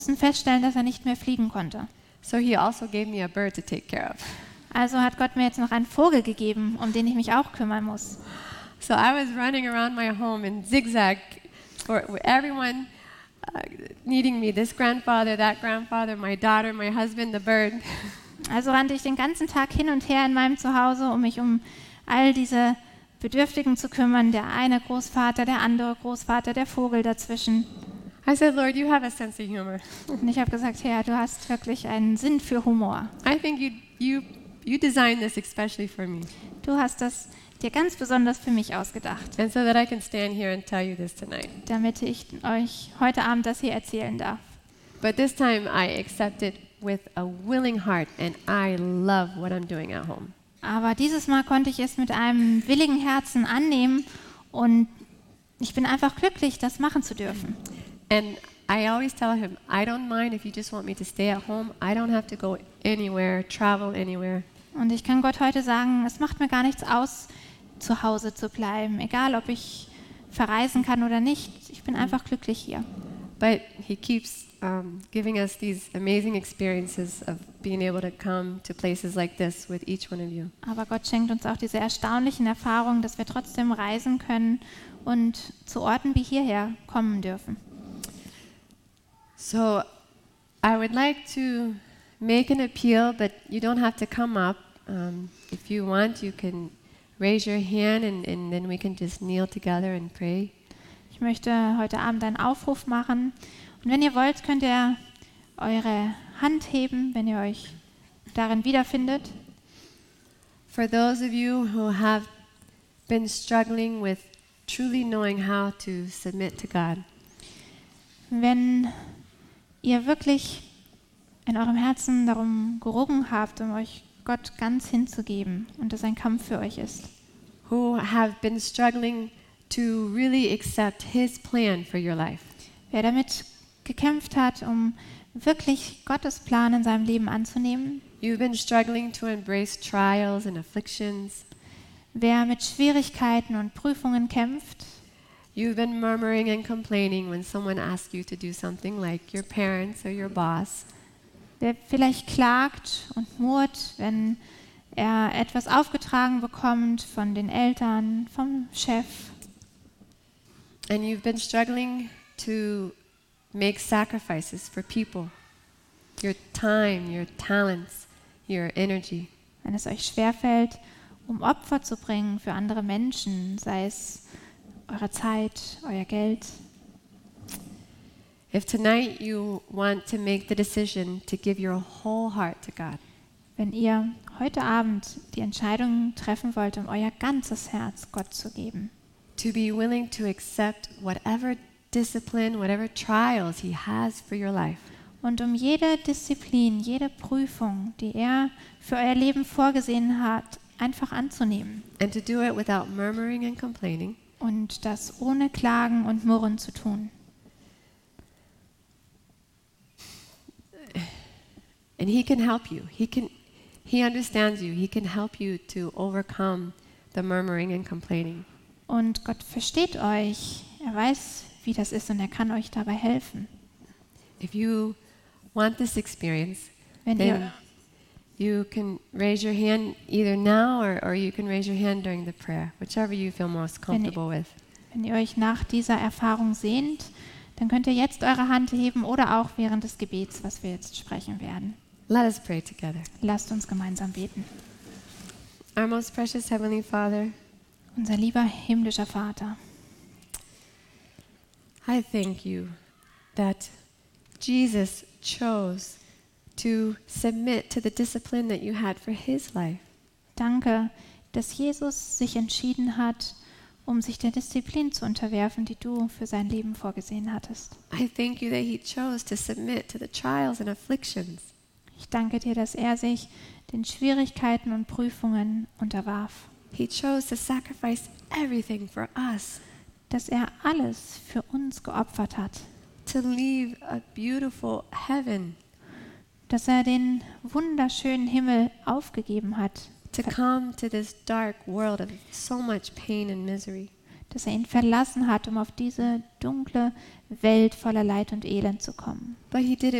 feststellen, dass er nicht mehr fliegen konnte. So he also gave me a bird to take care of. Also hat Gott mir jetzt noch einen Vogel gegeben, um den ich mich auch kümmern muss. So I was running around my home in zigzag for everyone needing me, this grandfather, that grandfather, my daughter, my husband, the bird. Also rannte ich den ganzen Tag hin und her in meinem Zuhause, um mich um all diese Bedürftigen zu kümmern. Der eine Großvater, der andere Großvater, der Vogel dazwischen. I said, Lord, you have a sense of humor. Und ich habe gesagt, Herr, du hast wirklich einen Sinn für Humor. I think you designed this especially for me. Du hast das dir ganz besonders für mich ausgedacht, And so that I can stand here and tell you this tonight. damit ich euch heute Abend das hier erzählen darf. But this time I accept it with a willing heart and I love what I'm doing at home. Aber dieses Mal konnte ich es mit einem willigen Herzen annehmen und ich bin einfach glücklich, das machen zu dürfen. And I always tell him, I don't mind if you just want me to stay at home. I don't have to go anywhere, travel anywhere. Und ich kann Gott heute sagen, es macht mir gar nichts aus, zu Hause zu bleiben, egal ob ich verreisen kann oder nicht. Ich bin einfach glücklich hier. But he keeps giving us these amazing experiences of being able to come to places like this with each one of you. Aber Gott schenkt uns auch diese erstaunlichen Erfahrungen, dass wir trotzdem reisen können und zu Orten wie hierher kommen dürfen. So I would like to make an appeal, but you don't have to come up. If you want, you can raise your hand and then we can just kneel together and pray. Ich möchte heute Abend einen Aufruf machen. Und wenn ihr wollt, könnt ihr eure Hand heben, wenn ihr euch darin wiederfindet. For those of you who have been struggling with truly knowing how to submit to God, Wenn ihr wirklich in eurem Herzen darum gerungen habt, um euch Gott ganz hinzugeben und das ein Kampf für euch ist. who have been struggling to really accept His plan for your life, Wer damit gekämpft hat, um wirklich Gottes Plan in seinem Leben anzunehmen. you've been struggling to embrace trials and afflictions, Wer mit Schwierigkeiten und Prüfungen kämpft. you've been murmuring and complaining when someone asks you to do something like your parents or your boss. Wer vielleicht klagt und murrt, wenn er etwas aufgetragen bekommt von den Eltern, vom Chef. And you've been struggling to make sacrifices for people, your time, your talents, your energy. Wenn es euch schwerfällt, um Opfer zu bringen für andere Menschen, sei es eure Zeit, euer Geld. If tonight you want to make the decision to give your whole heart to God, Wenn ihr heute Abend die Entscheidung treffen wollt, um euer ganzes Herz Gott zu geben. to be willing to accept whatever discipline, whatever trials He has for your life, Und um jede Disziplin, jede Prüfung, die er für euer Leben vorgesehen hat, einfach anzunehmen. and to do it without murmuring and complaining, Und das ohne Klagen und Murren zu tun. and He can help you. He understands you. He can help you to overcome the murmuring and complaining. Und Gott versteht euch. Er weiß, wie das ist und er kann euch dabei helfen. If you want this experience, Wenn then ihr, you can raise your hand either now or you can raise your hand during the prayer, whichever you feel most comfortable with. wenn ihr euch nach dieser Erfahrung sehnt, dann könnt ihr jetzt eure Hand heben oder auch während des Gebets, was wir jetzt sprechen werden. Let us pray together. Lasst uns gemeinsam beten. Our most precious Heavenly Father, Unser lieber himmlischer Vater, I thank you that Jesus chose to submit to the discipline that you had for His life. danke, dass Jesus sich entschieden hat, um sich der Disziplin zu unterwerfen, die du für sein Leben vorgesehen hattest. I thank you that He chose to submit to the trials and afflictions. Ich danke dir, dass er sich den Schwierigkeiten und Prüfungen unterwarf, He chose to sacrifice everything for us, dass er alles für uns geopfert hat, to leave a beautiful heaven, dass er den wunderschönen Himmel aufgegeben hat, to come to this dark world of so much pain and misery. dass er ihn verlassen hat, um auf diese dunkle Welt voller Leid und Elend zu kommen. But he did